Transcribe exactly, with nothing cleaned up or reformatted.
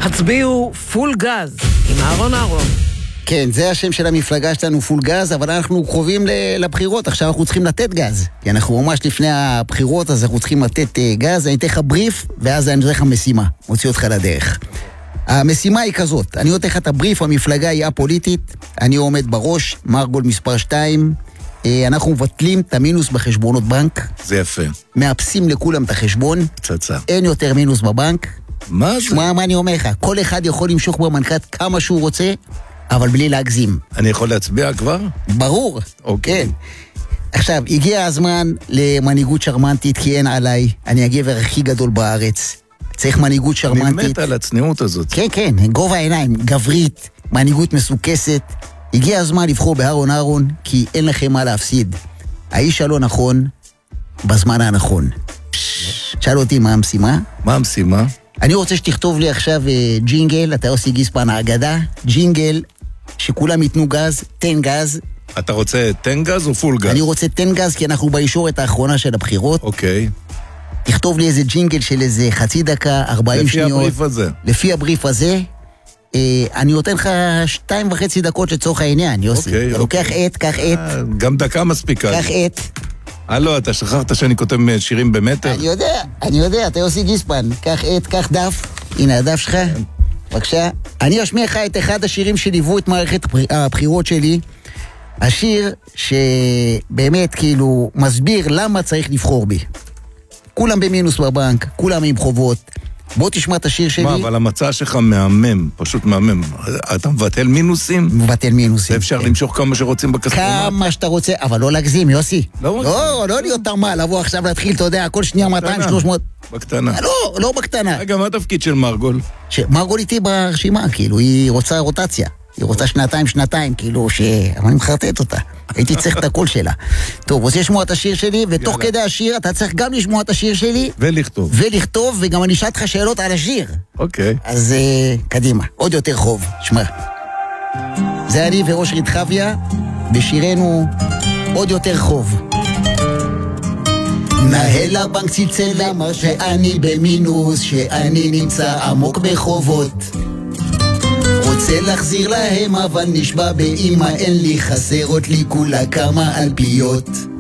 הצביעו פול גז עם אהרון אהרון. כן, זה השם של המפלגה שלנו, פול גז, אבל אנחנו קרובים לבחירות, עכשיו אנחנו צריכים לתת גז. כי אנחנו ממש לפני הבחירות, אז אנחנו צריכים לתת גז, אני אתן לך בריף, ואז אני נותן לך משימה, מוציא אותך לדרך. המשימה היא כזאת, אני נותן לך את הבריף, המפלגה היא הפוליטית, אני עומד בראש, מרגול מספר שתיים, אנחנו מבטלים את המינוס בחשבונות בנק. זה יפה. מאפסים לכולם את החשבון. פצצה. אין יותר מינוס בבנק. מה זה? שמע, מה אני אומר לך? כל אחד יכול למשוך במנקת כמה שהוא רוצה, אבל בלי להגזים. אני יכול להצביע כבר? ברור. אוקיי. כן. עכשיו, הגיע הזמן למנהיגות שרמנטית, כי אין עליי. אני הגבר הכי גדול בארץ. צריך מנהיגות שרמנטית. אני מת על הצניעות הזאת. כן, כן, גובה העיניים, גברית, מנהיגות מסוכסת. הגיע הזמן לבחור באהרון אהרון, כי אין לכם מה להפסיד. האיש הלא נכון, בזמן הנכון. שאל אותי מה המשימה? מה המשימה? אני רוצה שתכתוב לי עכשיו ג'ינגל, אתה עושה גיספן האגדה, ג'ינגל, שכולם ייתנו גז, תן גז. אתה רוצה תן גז או פול גז? אני רוצה תן גז, כי אנחנו בישורת האחרונה של הבחירות. אוקיי. תכתוב לי איזה ג'ינגל של איזה חצי דקה, ארבעים שניות. לפי הבריף הזה. לפי הבריף הזה. אני נותן לך שתיים וחצי דקות לצורך העניין, יוסי. אוקיי, לוקח עת, קח עת. גם דקה מספיקה. קח עת. הלו, אתה שכחת שאני כותב שירים במטר? אני יודע, אני יודע, אתה יוסי גיספן. קח עת, קח דף. הנה הדף שלך. בבקשה. אני אשמיע לך את אחד השירים שליוו את מערכת הבחירות שלי. השיר שבאמת כאילו מסביר למה צריך לבחור בי. כולם במינוס בבנק, כולם עם חובות. בוא תשמע את השיר שלי. מה, אבל המצע שלך מהמם, פשוט מהמם. אתה מבטל מינוסים? מבטל מינוסים. אפשר למשוך כמה שרוצים בכספומט? כמה שאתה רוצה, אבל לא להגזים, יוסי. לא, לא, לא להיות תרמה, לבוא עכשיו להתחיל, אתה יודע, כל שנייה מאתיים שלוש מאות. בקטנה. לא, לא בקטנה. רגע, מה התפקיד של מרגול? מרגול איתי ברשימה, כאילו, היא רוצה רוטציה. היא רוצה שנתיים, שנתיים, כאילו, ש... אבל אני מחרטט אותה. הייתי צריך את הקול שלה. טוב, רוצה לשמוע את השיר שלי, ותוך כדי השיר אתה צריך גם לשמוע את השיר שלי. ולכתוב. ולכתוב, וגם אני אשאל אותך שאלות על השיר. אוקיי. אז קדימה, עוד יותר חוב. שמע. זה אני וראש רדחביה, בשירנו עוד יותר חוב. נהל הבנק צלצל אמר שאני במינוס, שאני נמצא עמוק בחובות. רוצה להחזיר להם אבל נשבע באמא אין לי, חסרות לי כולה כמה אלפיות.